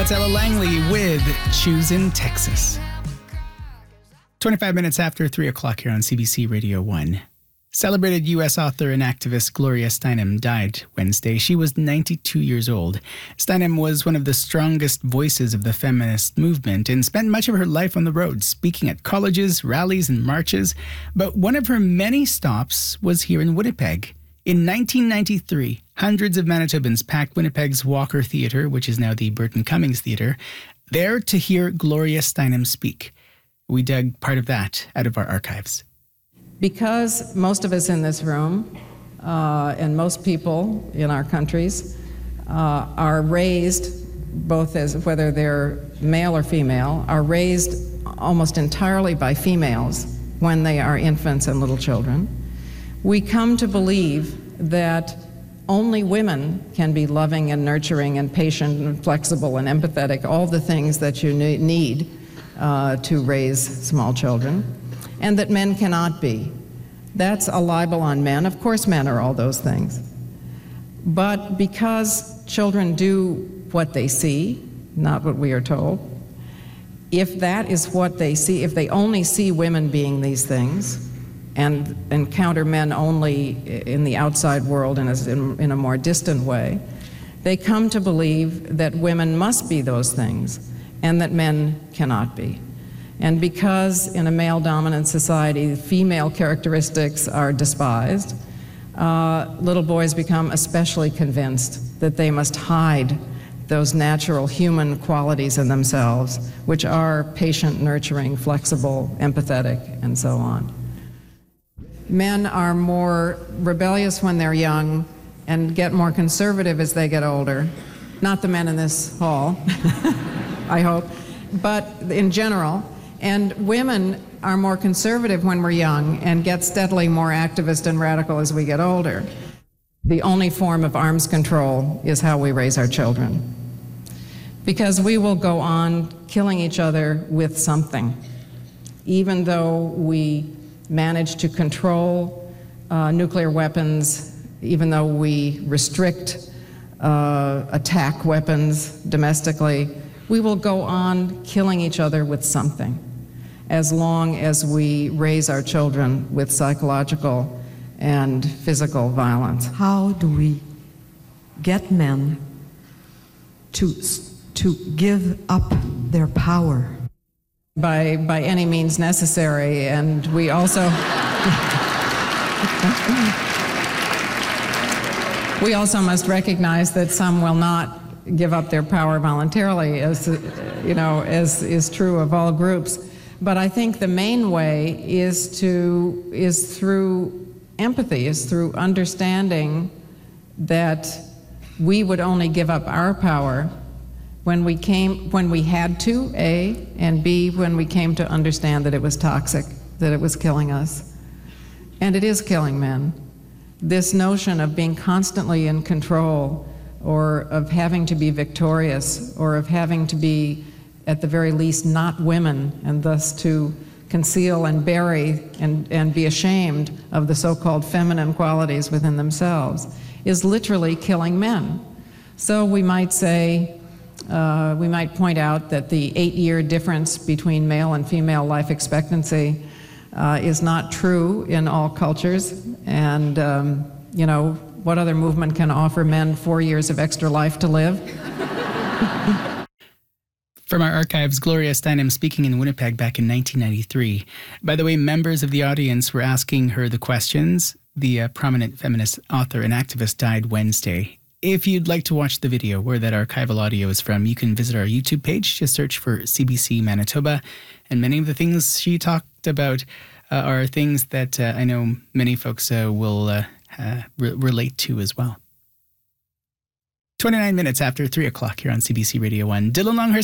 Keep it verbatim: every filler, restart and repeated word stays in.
That's Ella Langley with Choosing Texas. twenty-five minutes after three o'clock here on C B C Radio one. Celebrated U S author and activist Gloria Steinem died Wednesday. She was ninety-two years old. Steinem was one of the strongest voices of the feminist movement and spent much of her life on the road, speaking at colleges, rallies, and marches. But one of her many stops was here in Winnipeg. In nineteen ninety-three, hundreds of Manitobans packed Winnipeg's Walker Theatre, which is now the Burton Cummings Theatre, there to hear Gloria Steinem speak. We dug part of that out of our archives. Because most of us in this room, uh, and most people in our countries, uh, are raised, both as whether they're male or female, are raised almost entirely by females when they are infants and little children, we come to believe that only women can be loving and nurturing and patient and flexible and empathetic, all the things that you need uh, to raise small children, and that men cannot be. That's a libel on men. Of course men are all those things. But because children do what they see, not what we are told, if that is what they see, if they only see women being these things, and encounter men only in the outside world in a, in, in a more distant way, they come to believe that women must be those things and that men cannot be. And because in a male-dominant society, female characteristics are despised, uh, little boys become especially convinced that they must hide those natural human qualities in themselves, which are patient, nurturing, flexible, empathetic, and so on. Men are more rebellious when they're young and get more conservative as they get older. Not the men in this hall, I hope, but in general. And women are more conservative when we're young and get steadily more activist and radical as we get older. The only form of arms control is how we raise our children. Because we will go on killing each other with something, even though we manage to control uh, nuclear weapons, even though we restrict uh, attack weapons domestically, we will go on killing each other with something, as long as we raise our children with psychological and physical violence. How do we get men to, to give up their power? By, by any means necessary, and we also we also must recognize that some will not give up their power voluntarily, as you know, as is true of all groups. But I think the main way is to is through empathy, is through understanding that we would only give up our power when we came, when we had to, A, and B, when we came to understand that it was toxic, that it was killing us. And it is killing men. This notion of being constantly in control, or of having to be victorious, or of having to be, at the very least, not women, and thus to conceal and bury and, and be ashamed of the so-called feminine qualities within themselves, is literally killing men. So we might say, Uh, we might point out that the eight-year difference between male and female life expectancy uh, is not true in all cultures, and um, you know, what other movement can offer men four years of extra life to live? From our archives, Gloria Steinem speaking in Winnipeg back in nineteen ninety-three. By the way, members of the audience were asking her the questions. The uh, prominent feminist author and activist died Wednesday. If you'd like to watch the video where that archival audio is from, you can visit our YouTube page. Just search for C B C Manitoba. And many of the things she talked about uh, are things that uh, I know many folks uh, will uh, uh, re- relate to as well. twenty-nine minutes after three o'clock here on C B C Radio one. Dylan Longhurst